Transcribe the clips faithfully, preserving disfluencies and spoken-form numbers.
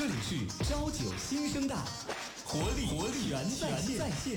这里是朝九新生代，活力活力全在线。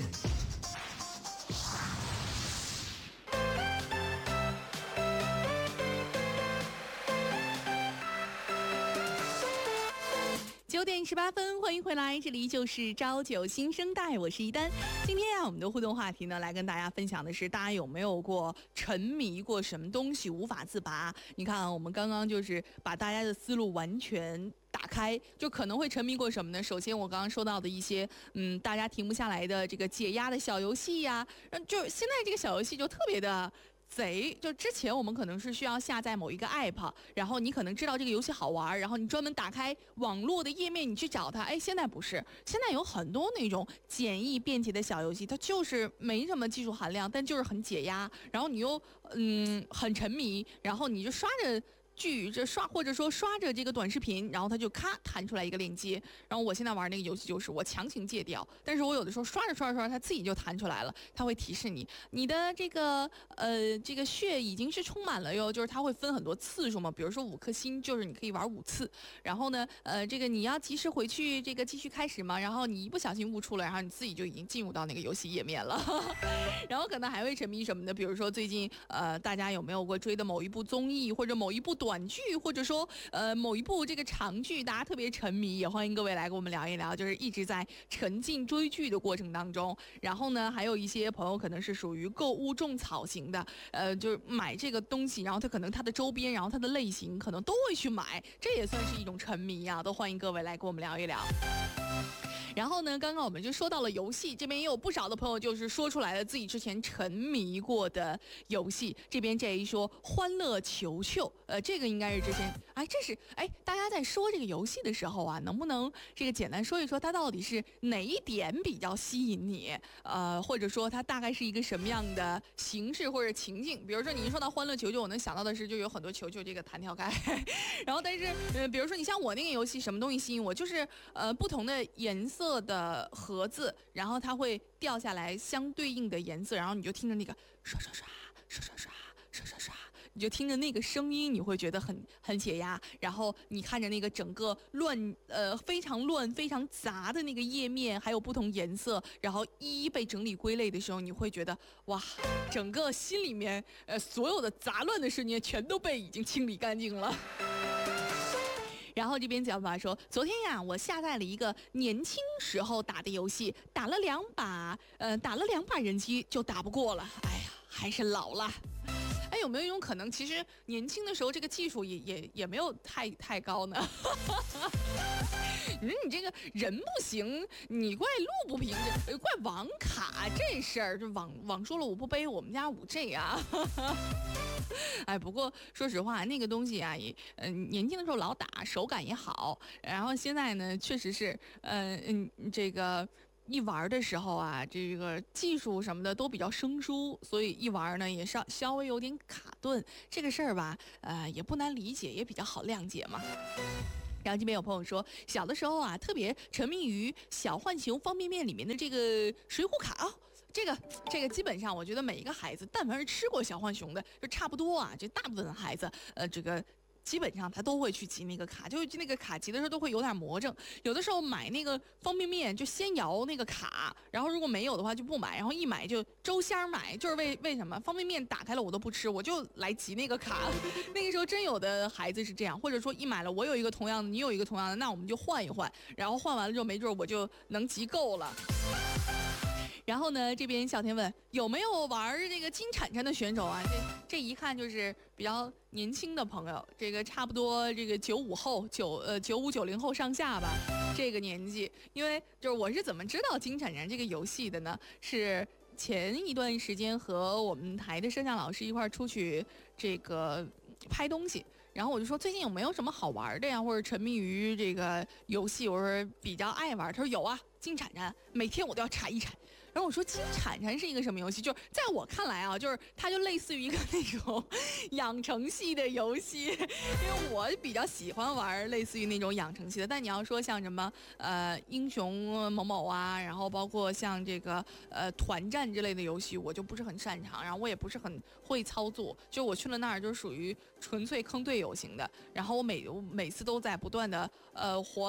九点十八分，欢迎回来，这里就是朝九新生代，我是一丹。今天啊，我们的互动话题呢，来跟大家分享的是，大家有没有过沉迷过什么东西无法自拔？你看啊，我们刚刚就是把大家的思路完全打开，就可能会沉迷过什么呢？首先，我刚刚说到的一些，嗯，大家停不下来的这个解压的小游戏呀、啊，就现在这个小游戏就特别的。贼就之前我们可能是需要下载某一个 app， 然后你可能知道这个游戏好玩，然后你专门打开网络的页面，你去找它。哎，现在不是，现在有很多那种简易便捷的小游戏，它就是没什么技术含量，但就是很解压，然后你又嗯很沉迷，然后你就刷着剧这刷或者说刷着这个短视频，然后它就咔弹出来一个链接，然后我现在玩那个游戏就是我强行戒掉，但是我有的时候刷着刷着刷着它自己就弹出来了，它会提示你你的这个呃这个血已经是充满了哟，就是它会分很多次数嘛，比如说五颗星就是你可以玩五次，然后呢呃这个你要及时回去这个继续开始嘛，然后你一不小心误触了，然后你自己就已经进入到那个游戏页面了然后可能还会沉迷什么的，比如说最近呃大家有没有过追的某一部综艺或者某一部短剧，或者说呃某一部这个长剧，大家特别沉迷，也欢迎各位来跟我们聊一聊，就是一直在沉浸追剧的过程当中。然后呢，还有一些朋友可能是属于购物种草型的，呃，就是买这个东西，然后他可能他的周边，然后他的类型可能都会去买，这也算是一种沉迷啊，都欢迎各位来跟我们聊一聊。然后呢，刚刚我们就说到了游戏，这边也有不少的朋友就是说出来了自己之前沉迷过的游戏。这边这一说欢乐球球，呃，这个应该是之前，哎，这是哎，大家在说这个游戏的时候啊，能不能这个简单说一说它到底是哪一点比较吸引你？呃，或者说它大概是一个什么样的形式或者情境？比如说你一说到欢乐球球，我能想到的是就有很多球球这个弹跳开，然后但是呃，比如说你像我那个游戏，什么东西吸引我？就是呃不同的颜色的盒子，然后它会掉下来相对应的颜色，然后你就听着那个刷刷刷刷刷刷刷刷刷，你就听着那个声音，你会觉得很很解压。然后你看着那个整个乱呃非常乱非常杂的那个页面，还有不同颜色，然后一一被整理归类的时候，你会觉得哇，整个心里面呃所有的杂乱的瞬间全都被已经清理干净了。然后这边小宝说，昨天呀，我下载了一个年轻时候打的游戏，打了两把，呃，打了两把人机就打不过了。哎呀，还是老了。哎，有没有一种可能，其实年轻的时候这个技术也也也没有太太高呢？你说你这个人不行，你怪路不平，这怪网卡这事儿，这网网说了我不背，我们家五 G 啊。哎，不过说实话，那个东西啊，也嗯、呃，年轻的时候老打，手感也好。然后现在呢，确实是，呃嗯，这个一玩的时候啊，这个技术什么的都比较生疏，所以一玩呢也稍稍微有点卡顿。这个事儿吧，呃，也不难理解，也比较好谅解嘛。然后这边有朋友说，小的时候啊，特别沉迷于小浣熊方便面里面的这个水浒卡啊、哦，这个这个基本上我觉得每一个孩子，但凡是吃过小浣熊的，就差不多啊，这大部分的孩子，呃，这个。基本上他都会去集那个卡，就是那个卡集的时候都会有点魔怔。有的时候买那个方便面就先摇那个卡，然后如果没有的话就不买，然后一买就周先买，就是为为什么方便面打开了我都不吃，我就来集那个卡。那个时候真有的孩子是这样，或者说一买了我有一个同样的，你有一个同样的，那我们就换一换，然后换完了之后没准我就能集够了。然后呢，这边小天问有没有玩这个金铲铲的选手啊？这这一看就是比较年轻的朋友，这个差不多这个九五后九呃九五九零后上下吧，这个年纪。因为就是我是怎么知道金铲铲这个游戏的呢？是前一段时间和我们台的摄像老师一块出去这个拍东西，然后我就说最近有没有什么好玩的呀，或者沉迷于这个游戏，我说比较爱玩。他说有啊，金铲铲，每天我都要铲一铲。然后我说金铲铲是一个什么游戏？就是在我看来啊，就是它就类似于一个那种养成系的游戏，因为我比较喜欢玩类似于那种养成系的。但你要说像什么呃英雄某某啊，然后包括像这个呃团战之类的游戏，我就不是很擅长，然后我也不是很会操作，就我去了那儿就属于纯粹坑队友型的。然后我每我每次都在不断的呃活了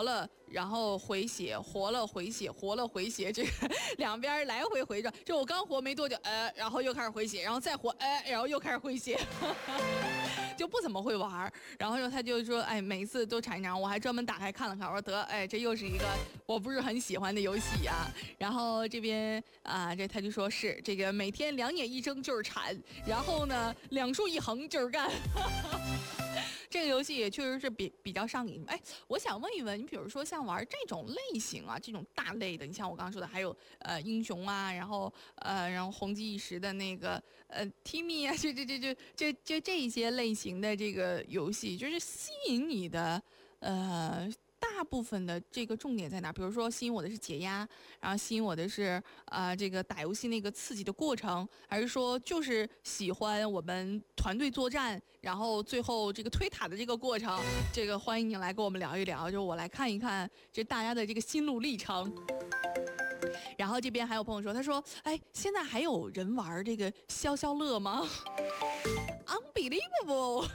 然后回血，活了回血，活了回血，这个两边来回回转。就我刚活没多久，呃，然后又开始回血，然后再活，呃，然后又开始回血，就不怎么会玩。然后他就说，哎，每次都缠上，我还专门打开看了看，我说得，哎，这又是一个我不是很喜欢的游戏啊。然后这边啊，这他就说是这个每天两眼一睁就是缠，然后呢两竖一横就是干。这个游戏也确实是比比较上瘾。哎，我想问一问，你比如说像玩这种类型啊，这种大类的，你像我刚刚说的，还有呃英雄啊，然后呃然后红极一时的那个呃 Timmy 啊，这这这这这这这一些类型的这个游戏，就是吸引你的呃。大部分的这个重点在哪？比如说吸引我的是解压，然后吸引我的是啊、呃、这个打游戏那个刺激的过程，还是说就是喜欢我们团队作战，然后最后这个推塔的这个过程？这个欢迎你来跟我们聊一聊，就我来看一看这大家的这个心路历程。然后这边还有朋友说，他说，哎，现在还有人玩这个消消乐吗？Unbelievable,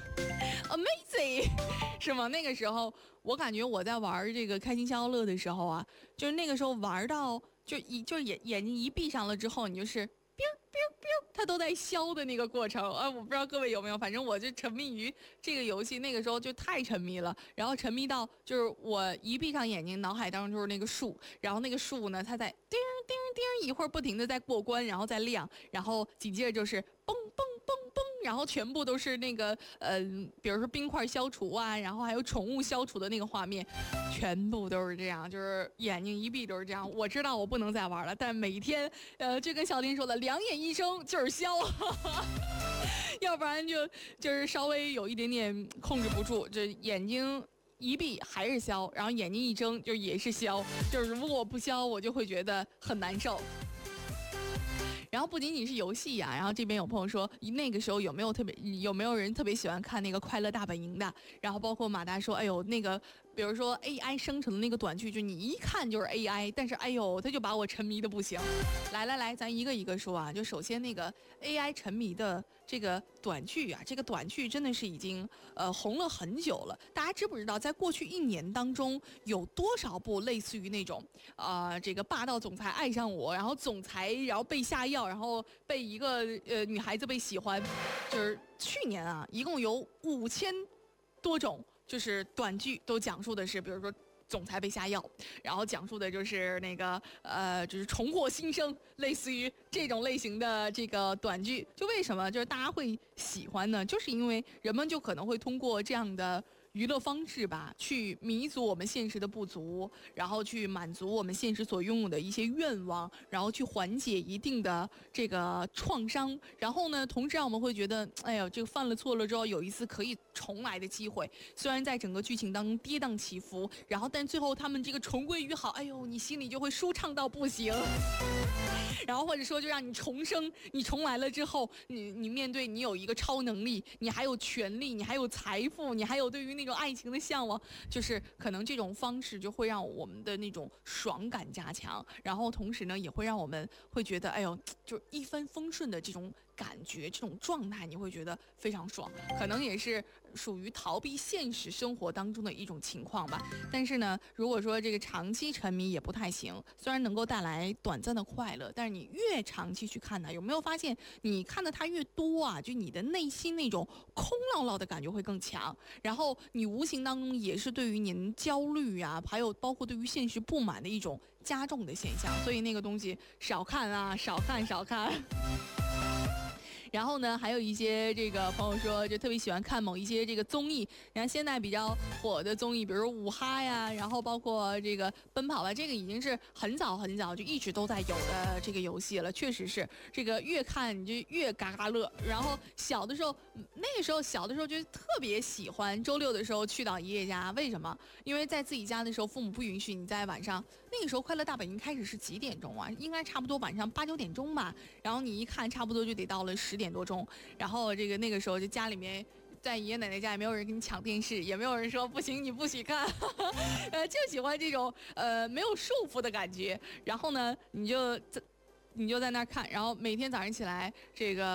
amazing， 是吗？那个时候我感觉我在玩这个开心消消乐的时候啊，就是那个时候玩到就一就眼眼睛一闭上了之后，你就是。它都在消的那个过程啊，我不知道各位有没有，反正我就沉迷于这个游戏，那个时候就太沉迷了，然后沉迷到就是我一闭上眼睛，脑海当中就是那个树，然后那个树呢，它在叮叮叮一会儿不停的在过关，然后再亮，然后紧接着就是嘣嘣嘣嘣，然后全部都是那个呃，比如说冰块消除啊，然后还有宠物消除的那个画面，全部都是这样，就是眼睛一闭都是这样。我知道我不能再玩了，但每天呃，就跟小丁说的，两眼一睁就是消，要不然就就是稍微有一点点控制不住，这眼睛。一闭还是消，然后眼睛一睁就也是消，就是如果我不消，我就会觉得很难受。然后不仅仅是游戏呀、啊，然后这边有朋友说，那个时候有没有特别有没有人特别喜欢看那个《快乐大本营》的？然后包括马达说，哎呦，那个比如说 A I 生成的那个短剧，就你一看就是 A I， 但是哎呦，他就把我沉迷的不行。来来来，咱一个一个说啊，就首先那个 A I 沉迷的这个短剧啊，这个短剧真的是已经呃红了很久了。大家知不知道，在过去一年当中，有多少部类似于那种啊、呃、这个霸道总裁爱上我，然后总裁然后被下药，然后被一个呃女孩子被喜欢，就是去年啊，一共有五千多种，就是短剧都讲述的是，比如说。总裁被下药，然后讲述的就是那个呃，就是重获新生，类似于这种类型的这个短剧。就为什么就是大家会喜欢呢？就是因为人们就可能会通过这样的娱乐方式吧，去弥足我们现实的不足，然后去满足我们现实所拥有的一些愿望，然后去缓解一定的这个创伤。然后呢，同时让我们会觉得，哎呦，这个犯了错了之后有一次可以重来的机会。虽然在整个剧情当中跌宕起伏，然后但最后他们这个重归于好，哎呦，你心里就会舒畅到不行。然后或者说就让你重生，你重来了之后，你你面对你有一个超能力，你还有权利，你还有财富，你还有对于那种爱情的向往，就是可能这种方式就会让我们的那种爽感加强，然后同时呢也会让我们会觉得，哎呦，就一帆风顺的这种感觉，这种状态你会觉得非常爽，可能也是属于逃避现实生活当中的一种情况吧。但是呢，如果说这个长期沉迷也不太行，虽然能够带来短暂的快乐，但是你越长期去看它，有没有发现你看的它越多啊，就你的内心那种空落落的感觉会更强，然后你无形当中也是对于您焦虑啊，还有包括对于现实不满的一种加重的现象，所以那个东西少看啊，少看少看。然后呢，还有一些这个朋友说，就特别喜欢看某一些这个综艺。然后现在比较火的综艺，比如说五哈呀，然后包括这个奔跑吧，这个已经是很早很早就一直都在有的这个游戏了。确实是这个越看你就越嘎嘎乐。然后小的时候，那个时候小的时候就特别喜欢周六的时候去到爷爷家，为什么？因为在自己家的时候，父母不允许你在晚上。那个时候《快乐大本营》开始是几点钟啊？应该差不多晚上八九点钟吧。然后你一看，差不多就得到了十点多钟。然后这个那个时候就家里面，在爷爷奶奶家也没有人给你抢电视，也没有人说不行你不许看，呃，就喜欢这种呃没有束缚的感觉。然后呢，你就你就在那儿看，然后每天早上起来这个。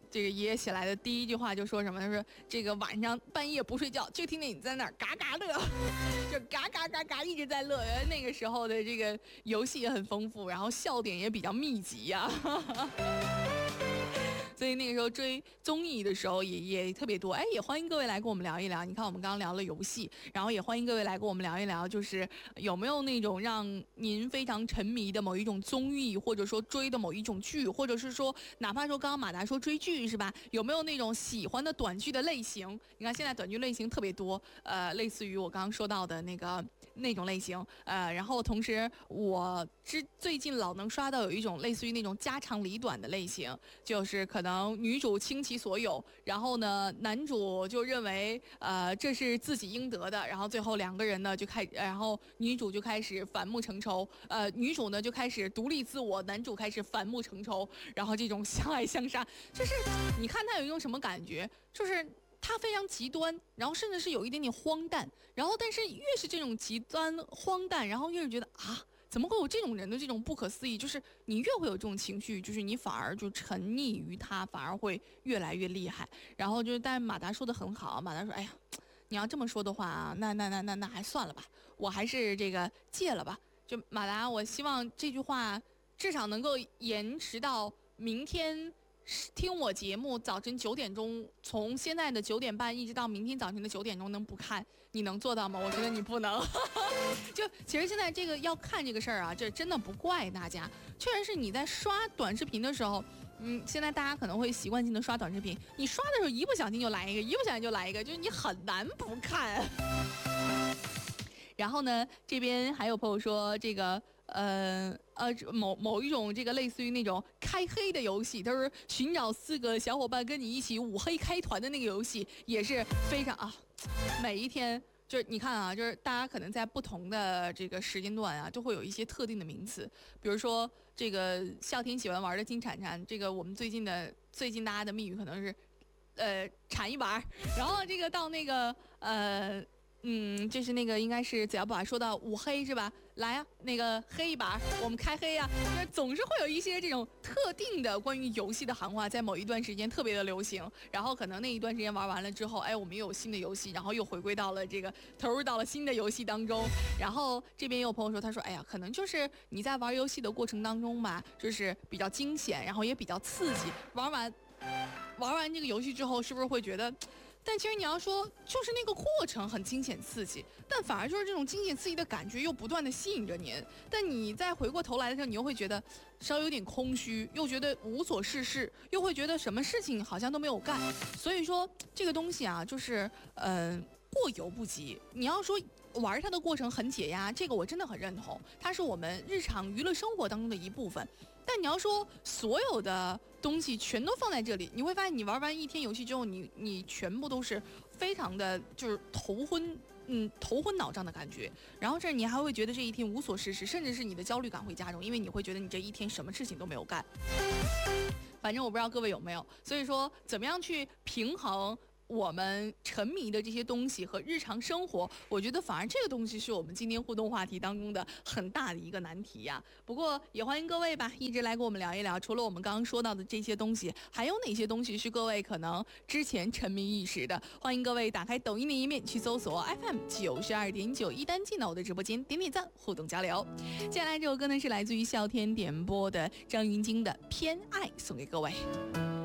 这个爷爷起来的第一句话就说什么？他说这个晚上半夜不睡觉，就听见你在那儿嘎嘎乐，就嘎嘎嘎嘎一直在乐。原来那个时候的这个游戏也很丰富，然后笑点也比较密集呀、啊。所以那个时候追综艺的时候也也特别多，哎，也欢迎各位来跟我们聊一聊。你看我们刚刚聊了游戏，然后也欢迎各位来跟我们聊一聊，就是有没有那种让您非常沉迷的某一种综艺，或者说追的某一种剧，或者是说哪怕说刚刚马达说追剧是吧？有没有那种喜欢的短剧的类型？你看现在短剧类型特别多，呃，类似于我刚刚说到的那个那种类型，呃，然后同时我之最近老能刷到有一种类似于那种家长里短的类型，就是可能。女主倾其所有，然后呢，男主就认为呃这是自己应得的，然后最后两个人呢就开，然后女主就开始反目成仇，呃，女主呢就开始独立自我，男主开始反目成仇，然后这种相爱相杀，就是你看他有一种什么感觉，就是他非常极端，然后甚至是有一点点荒诞，然后但是越是这种极端荒诞，然后越是觉得啊。怎么会有这种人的这种不可思议？就是你越会有这种情绪，就是你反而就沉溺于他，反而会越来越厉害。然后就是，但马达说的很好，马达说：“哎呀，你要这么说的话啊，那那那那那还算了吧，我还是这个戒了吧。”就马达，我希望这句话至少能够延迟到明天。听我节目，早晨九点钟，从现在的九点半一直到明天早晨的九点钟，能不看？你能做到吗？我觉得你不能。就其实现在这个要看这个事儿啊，这真的不怪大家，确实是你在刷短视频的时候，嗯，现在大家可能会习惯性的刷短视频，你刷的时候一不小心就来一个，一不小心就来一个，就是你很难不看。然后呢，这边还有朋友说这个。呃呃，某某一种这个类似于那种开黑的游戏，他说寻找四个小伙伴跟你一起五黑开团的那个游戏，也是非常啊，每一天就是你看啊，就是大家可能在不同的这个时间段啊，就会有一些特定的名词，比如说这个笑天喜欢玩的金铲铲，这个我们最近的最近大家的密语可能是，呃，铲一把，然后这个到那个呃。嗯，这是那个应该是子瑶爸说到五黑是吧？来啊，那个黑一把，我们开黑啊！就是总是会有一些这种特定的关于游戏的行话，在某一段时间特别的流行，然后可能那一段时间玩完了之后，哎，我们又有新的游戏，然后又回归到了这个投入到了新的游戏当中。然后这边也有朋友说，他说，哎呀，可能就是你在玩游戏的过程当中吧，就是比较惊险，然后也比较刺激，玩完玩完这个游戏之后，是不是会觉得？但其实你要说，就是那个过程很惊险刺激，但反而就是这种惊险刺激的感觉又不断的吸引着您。但你再回过头来的时候，你又会觉得稍微有点空虚，又觉得无所事事，又会觉得什么事情好像都没有干。所以说这个东西啊，就是嗯、呃、过犹不及。你要说玩它的过程很解压，这个我真的很认同，它是我们日常娱乐生活当中的一部分。但你要说所有的东西全都放在这里，你会发现你玩完一天游戏之后，你你全部都是非常的就是头昏，嗯，头昏脑胀的感觉。然后这你还会觉得这一天无所事事，甚至是你的焦虑感会加重，因为你会觉得你这一天什么事情都没有干。反正我不知道各位有没有，所以说怎么样去平衡我们沉迷的这些东西和日常生活，我觉得反而这个东西是我们今天互动话题当中的很大的一个难题呀。不过也欢迎各位吧，一直来跟我们聊一聊，除了我们刚刚说到的这些东西，还有哪些东西是各位可能之前沉迷一时的？欢迎各位打开抖音的一面去搜索 F M 九十二点九，一单进到我的直播间，点点赞，互动交流。接下来这首歌呢是来自于笑天点播的张芸京的《偏爱》，送给各位。